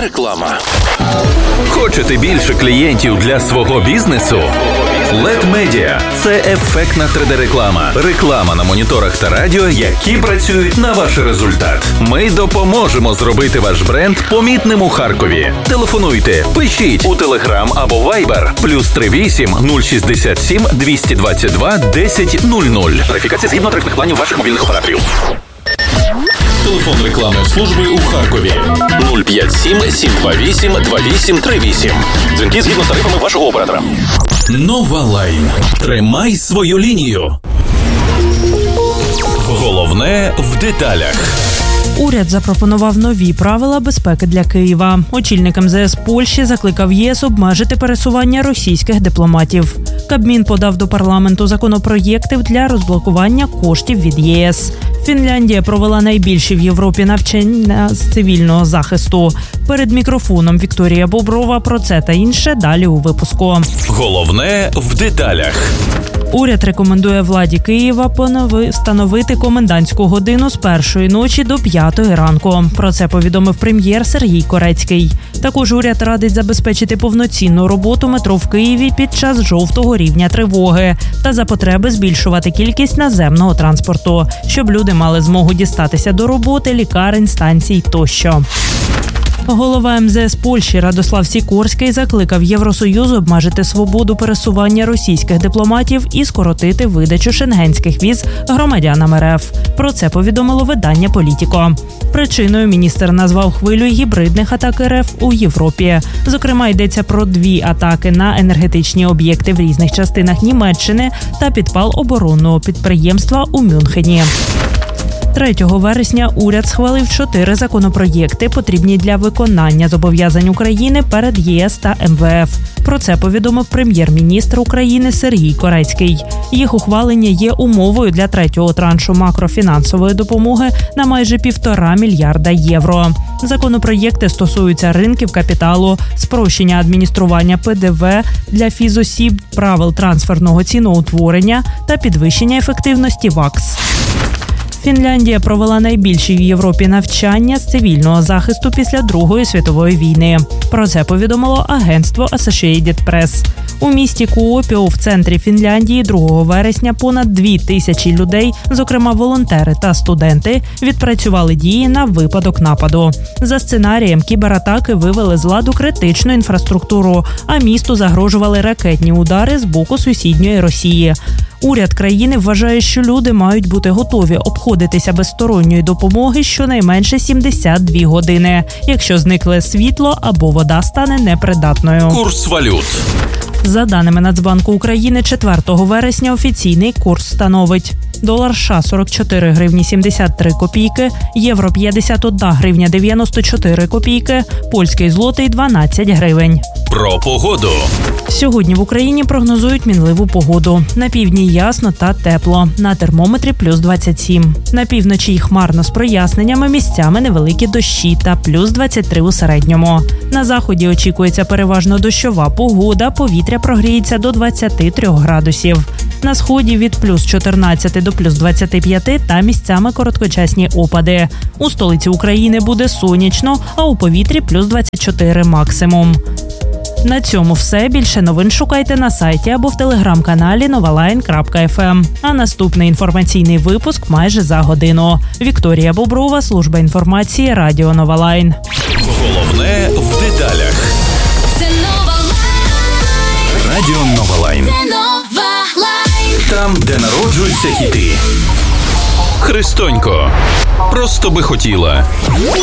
Реклама. Хочете більше клієнтів для свого бізнесу? LED Media – це ефектна 3D-реклама. Реклама на моніторах та радіо, які працюють на ваш результат. Ми допоможемо зробити ваш бренд помітним у Харкові. Телефонуйте, пишіть у Telegram або Viber +38 067 222 1000. Тарифікація згідно тарифних планів ваших мобільних операторів. Телефон рекламної служби у Харкові 057 728 2838. Дзвінки згідно з тарифами вашого оператора. Нова Лайн. Тримай свою лінію. Головне в деталях. Уряд запропонував нові правила безпеки для Києва. Очільник МЗС Польщі закликав ЄС обмежити пересування російських дипломатів. Кабмін подав до парламенту законопроєкти для розблокування коштів від ЄС. Фінляндія провела найбільші в Європі навчання з цивільного захисту. Перед мікрофоном Вікторія Боброва про це та інше далі у випуску. Головне в деталях. Уряд рекомендує владі Києва встановити комендантську годину з 1-ї ночі до 5-ї ранку. Про це повідомив прем'єр Сергій Корецький. Також уряд радить забезпечити повноцінну роботу метро в Києві під час жовтого рівня тривоги та за потреби збільшувати кількість наземного транспорту, щоб люди мали змогу дістатися до роботи, лікарень, станцій тощо. Голова МЗС Польщі Радослав Сікорський закликав Євросоюз обмежити свободу пересування російських дипломатів і скоротити видачу шенгенських віз громадянам РФ. Про це повідомило видання «Політіко». Причиною міністр назвав хвилю гібридних атак РФ у Європі. Зокрема, йдеться про 2 атаки на енергетичні об'єкти в різних частинах Німеччини та підпал оборонного підприємства у Мюнхені. 3 вересня уряд схвалив 4 законопроєкти, потрібні для виконання зобов'язань України перед ЄС та МВФ. Про це повідомив прем'єр-міністр України Сергій Корецький. Їх ухвалення є умовою для 3-го траншу макрофінансової допомоги на майже 1,5 мільярда євро. Законопроєкти стосуються ринків капіталу, спрощення адміністрування ПДВ для фізосіб, правил трансферного ціноутворення та підвищення ефективності ВАКС. Фінляндія провела найбільші в Європі навчання з цивільного захисту після Другої світової війни. Про це повідомило агентство Associated Press. У місті Куопіо в центрі Фінляндії 2 вересня понад 2000 людей, зокрема волонтери та студенти, відпрацювали дії на випадок нападу. За сценарієм, кібератаки вивели з ладу критичну інфраструктуру, а місту загрожували ракетні удари з боку сусідньої Росії. Уряд країни вважає, що люди мають бути готові обходитися без сторонньої допомоги щонайменше 72 години, якщо зникне світло або вода стане непридатною. Курс валют. За даними Нацбанку України, 4 вересня офіційний курс становить: долар США – 44 гривні 73 копійки, євро – 51 гривня 94 копійки, польський злотий – 12 гривень. Про погоду. Сьогодні в Україні прогнозують мінливу погоду. На півдні ясно та тепло. На термометрі +27. На півночі хмарно з проясненнями, місцями невеликі дощі та +23 у середньому. На заході очікується переважно дощова погода, повітря прогріється до 23 градусів. На сході від +14 до +25 та місцями короткочасні опади. У столиці України буде сонячно, а у повітрі +24 максимум. На цьому все. Більше новин шукайте на сайті або в телеграм-каналі novaline.fm. А наступний інформаційний випуск майже за годину. Вікторія Боброва, служба інформації, Радіо Нова Лайн. Головне в деталях. Радіо Нова Лайн. Там, де народжуються хіти. Христонько. Просто би хотіла.